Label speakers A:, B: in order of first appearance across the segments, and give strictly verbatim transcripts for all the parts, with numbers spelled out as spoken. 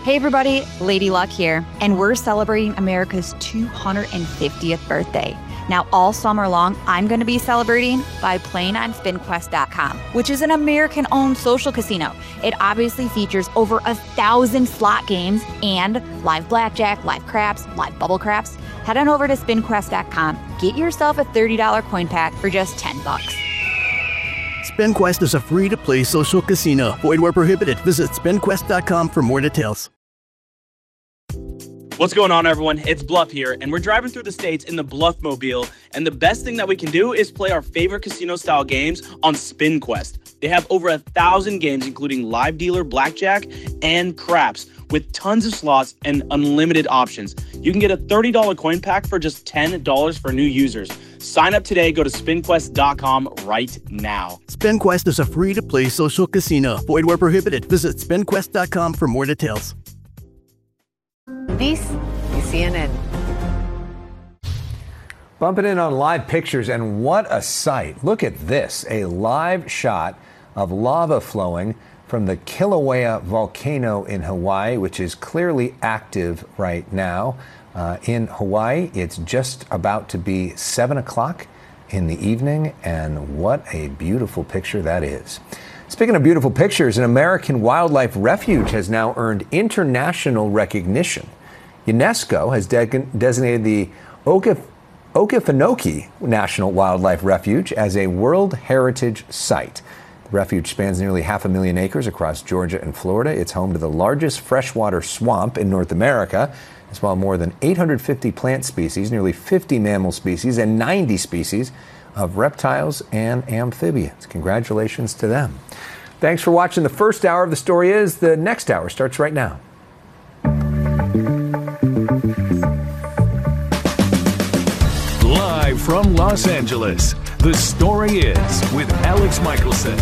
A: Hey everybody, Lady Luck here, and we're celebrating America's two hundred fiftieth birthday. Now, all summer long, I'm going to be celebrating by playing on spin quest dot com, which is an American-owned social casino. It obviously features over a thousand slot games and live blackjack, live craps, live bubble craps. Head on over to spin quest dot com. Get yourself a thirty dollars coin pack for just ten bucks.
B: SpinQuest is a free-to-play social casino. Void where prohibited. Visit spin quest dot com for more details.
C: What's going on, everyone? It's Bluff here, and we're driving through the states in the Bluffmobile, and the best thing that we can do is play our favorite casino-style games on SpinQuest. They have over a thousand games, including live dealer blackjack and craps, with tons of slots and unlimited options. You can get a thirty dollars coin pack for just ten dollars for new users. Sign up today. Go to spin quest dot com right now.
B: SpinQuest is a free-to-play social casino. Void where prohibited. Visit spin quest dot com for more details.
D: This is C N N.
E: Bumping in on live pictures, and what a sight. Look at this, a live shot of lava flowing from the Kilauea volcano in Hawaii, which is clearly active right now. Uh, in Hawaii, it's just about to be seven o'clock in the evening, and what a beautiful picture that is. Speaking of beautiful pictures, an American wildlife refuge has now earned international recognition. UNESCO has de- designated the Okef- Okefenokee National Wildlife Refuge as a World Heritage Site. The refuge spans nearly half a million acres across Georgia and Florida. It's home to the largest freshwater swamp in North America, as well as more than eight hundred fifty plant species, nearly fifty mammal species, and ninety species of reptiles and amphibians. Congratulations to them. Thanks for watching the first hour of The Story Is. The next hour starts right now.
F: Live from Los Angeles, The Story Is with Alex Michelson.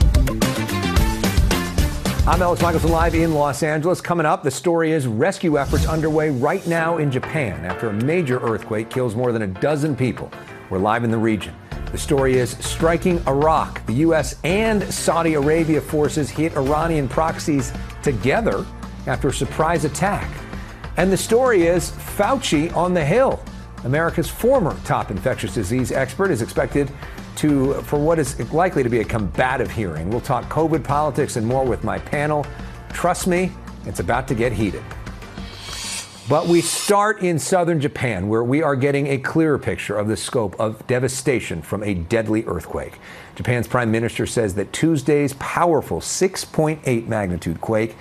E: I'm Alex Michelson, live in Los Angeles. Coming up, The Story Is rescue efforts underway right now in Japan after a major earthquake kills more than a dozen people. We're live in the region. The Story Is striking Iraq. The U S and Saudi Arabia forces hit Iranian proxies together after a surprise attack. And the story is Fauci on the Hill. America's former top infectious disease expert is expected to, for what is likely to be a combative hearing. We'll talk COVID politics and more with my panel. Trust me, it's about to get heated. But we start in southern Japan, where we are getting a clearer picture of the scope of devastation from a deadly earthquake. Japan's prime minister says that Tuesday's powerful six point eight magnitude quake